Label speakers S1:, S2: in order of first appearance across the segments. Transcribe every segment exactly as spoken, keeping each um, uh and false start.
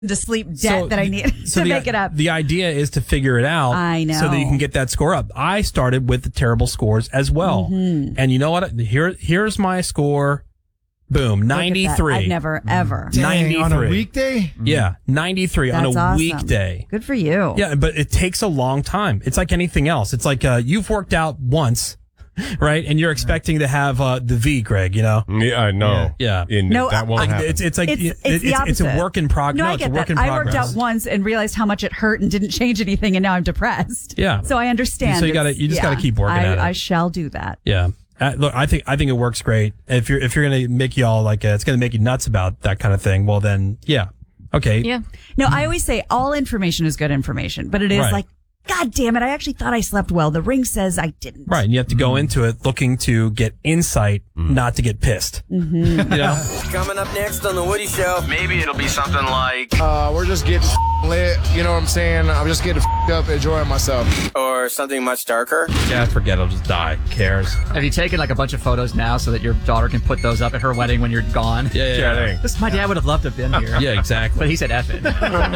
S1: to sleep debt
S2: So
S1: that I need
S2: so
S1: to
S2: the,
S1: make it up.
S2: The idea is to figure it out.
S1: I know.
S2: So that you can get that score up. I started with the terrible scores as well.
S1: Mm-hmm.
S2: And you know what? Here, here's my score. Boom, ninety-three.
S1: I've never, ever.
S3: Dang,
S2: ninety-three.
S3: on a weekday?
S2: Yeah, ninety-three
S1: That's
S2: on a
S1: awesome.
S2: weekday.
S1: Good for you.
S2: Yeah, but it takes a long time. It's like anything else. It's like uh, you've worked out once, right? And you're expecting to have uh, the V, Greg, you know?
S4: Yeah, I know.
S2: Yeah.
S4: In,
S1: No,
S4: that won't
S2: Like,
S4: happen.
S2: it's, it's like
S1: It's,
S2: it-
S1: it's, the
S2: it's,
S1: opposite.
S2: it's a work in progress.
S1: No,
S2: No,
S1: I
S2: it's
S1: get
S2: a work
S1: that.
S2: in
S1: I
S2: progress.
S1: worked out once and realized how much it hurt and didn't change anything, and now I'm depressed.
S2: Yeah.
S1: So I understand.
S2: So you gotta-
S1: It's-
S2: you just
S1: yeah,
S2: gotta keep working
S1: I,
S2: at it.
S1: I shall do that.
S2: Yeah. Uh, look, I think I think it works great. If you're if you're gonna make you all like uh, it's gonna make you nuts about that kind of thing, well then yeah, okay,
S5: Yeah.
S1: No, I always say all information is good information, but it is
S2: Right.
S1: like, God damn it, I actually thought I slept well. The ring says I didn't.
S2: right. And you have to go into it looking to get insight, not to get pissed.
S1: Mm-hmm.
S2: You know,
S6: Coming up next on The Woody Show.
S7: Maybe it'll be something like,
S3: Uh, we're just getting lit. You know what I'm saying? I'm just getting up, enjoying myself.
S6: Or something much darker.
S2: yeah, forget it. I'll just die. Who cares?
S8: Have you taken like a bunch of photos now so that your daughter can put those up at her wedding when you're gone?
S2: Yeah, yeah, yeah.
S8: This, my dad would have loved to have been here.
S2: Yeah, exactly.
S8: But he said F it.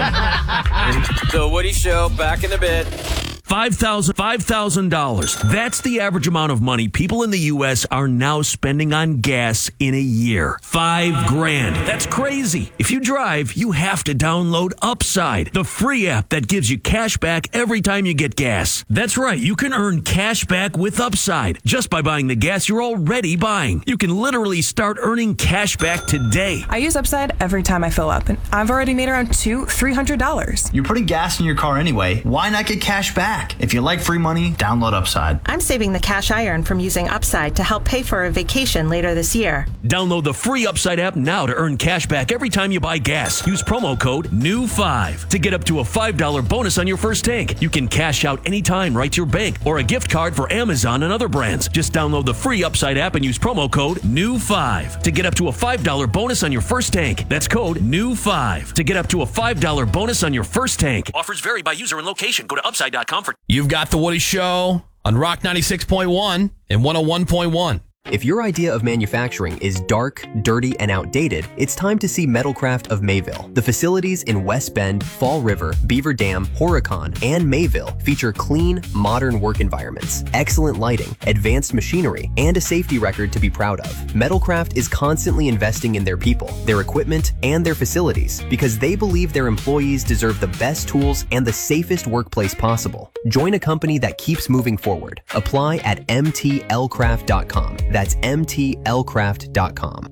S6: The Woody Show, back in a bit.
S7: five thousand dollars. five thousand dollars. That's the average amount of money people in the U S are now spending on gas in a year. Five grand. That's crazy. If you drive, you have to download Upside, the free app that gives you cash back every time you get gas. That's right. You can earn cash back with Upside just by buying the gas you're already buying. You can literally start earning cash back today.
S9: I use Upside every time I fill up, and I've already made around two, three hundred dollars.
S10: You're putting gas in your car anyway. Why not get cash back? If you like free money, download Upside.
S11: I'm saving the cash I earn from using Upside to help pay for a vacation later this year.
S7: Download the free Upside app now to earn cash back every time you buy gas. Use promo code N E W five to get up to a five dollars bonus on your first tank. You can cash out anytime right to your bank or a gift card for Amazon and other brands. Just download the free Upside app and use promo code N E W five to get up to a five dollars bonus on your first tank. That's code N E W five to get up to a five dollars bonus on your first tank. Offers vary by user and location. Go to upside dot com for
S12: You've got The Woody Show on Rock ninety-six point one and one oh one point one.
S13: If your idea of manufacturing is dark, dirty, and outdated, it's time to see Metalcraft of Mayville. The facilities in West Bend, Fall River, Beaver Dam, Horicon, and Mayville feature clean, modern work environments, excellent lighting, advanced machinery, and a safety record to be proud of. Metalcraft is constantly investing in their people, their equipment, and their facilities because they believe their employees deserve the best tools and the safest workplace possible. Join a company that keeps moving forward. Apply at M T L craft dot com. That's M T L craft dot com.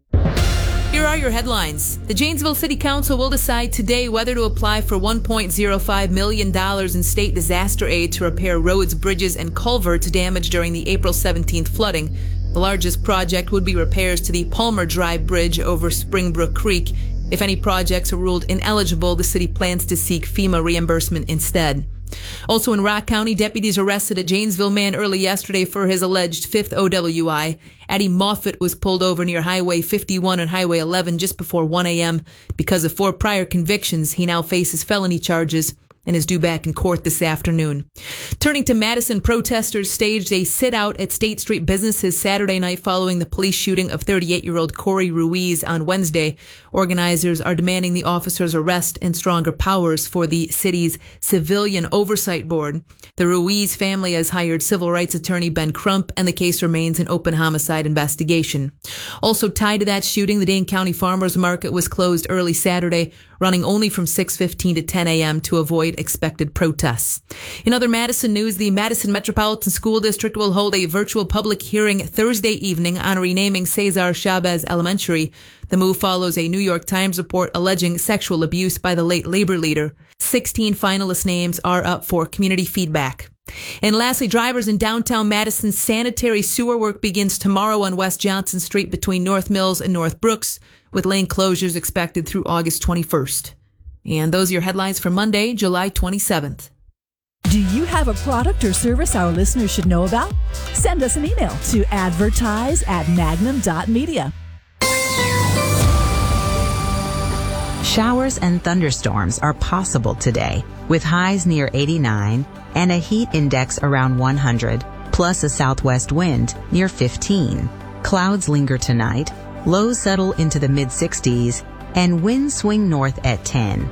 S5: Here are your headlines. The Janesville City Council will decide today whether to apply for one point zero five million dollars in state disaster aid to repair roads, bridges, and culverts damaged during the April seventeenth flooding. The largest project would be repairs to the Palmer Drive Bridge over Springbrook Creek. If any projects are ruled ineligible, the city plans to seek FEMA reimbursement instead. Also in Rock County, deputies arrested a Janesville man early yesterday for his alleged fifth O W I. Addie Moffett was pulled over near Highway fifty-one and Highway eleven just before one a.m. Because of four prior convictions, he now faces felony charges and is due back in court this afternoon. Turning to Madison, protesters staged a sit-out at State Street businesses Saturday night following the police shooting of thirty-eight-year-old Corey Ruiz on Wednesday. Organizers are demanding the officer's arrest and stronger powers for the city's Civilian Oversight Board. The Ruiz family has hired civil rights attorney Ben Crump, and the case remains an open homicide investigation. Also tied to that shooting, the Dane County Farmers Market was closed early Saturday, running only from six fifteen to ten a.m. to avoid expected protests. In other Madison news, the Madison Metropolitan School District will hold a virtual public hearing Thursday evening on renaming Cesar Chavez Elementary. The move follows a New York Times report alleging sexual abuse by the late labor leader. sixteen finalist names are up for community feedback. And lastly, drivers in downtown Madison's sanitary sewer work begins tomorrow on West Johnson Street between North Mills and North Brooks, with lane closures expected through August twenty-first. And those are your headlines for Monday, July twenty-seventh.
S14: Do you have a product or service our listeners should know about? Send us an email to advertise at magnum dot media.
S15: Showers and thunderstorms are possible today, with highs near eighty-nine and a heat index around one hundred, plus a southwest wind near fifteen. Clouds linger tonight, lows settle into the mid-sixties, and winds swing north at ten.